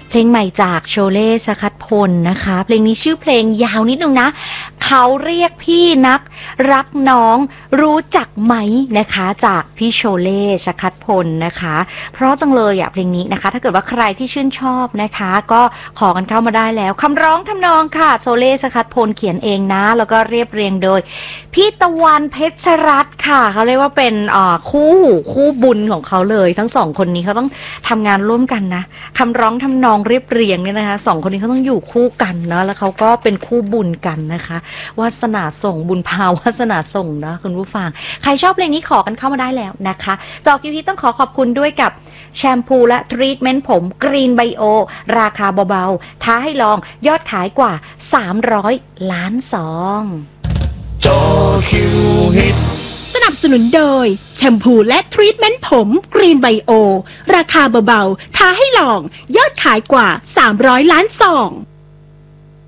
เพลงใหม่จากโชเล่สคัดพลนะคะเพลงนี้ชื่อเพลงยาวนิดนึงนะเขาเรียกพี่นักรักน้องรู้จักไหมนะคะจากพี่โชเล่สคัดพลนะคะเพราะจังเลยเพลงนี้นะคะถ้าเกิดว่าใครที่ชื่นชอบนะคะก็ขอกันเข้ามาได้แล้วคำร้องทำนองค่ะโชเล่สคัดพลเขียนเองนะแล้วก็เรียบเรียงโดยพี่ตะวันเพชรรัตน์ค่ะเขาเรียกว่าเป็นคู่บุญของเขาเลยทั้งสองคนนี้เขาต้องทำงานร่วมกันนะคำร้องทำนองเรียบเรียงเนี่ยนะคะสองคนนี้เขาต้องอยู่คู่กันนะแล้วเขาก็เป็นคู่บุญกันนะคะวาสนาส่งบุญพาวาสนาส่งนะคุณผู้ฟังใครชอบเพลงนี้ขอกันเข้ามาได้แล้วนะคะจอคิวพีต้องขอบคุณด้วยกับแชมพูและทรีทเมนต์ผมกรีนไบโอราคาเบาๆท้าให้ลองยอดขายกว่า300 ล้านซองจอคิวฮิตสนับสนุนโดยแชมพูและทรีทเมนต์ผมกรีนไบโอราคาเบาๆท้าให้ลองยอดขายกว่า300 ล้านซอง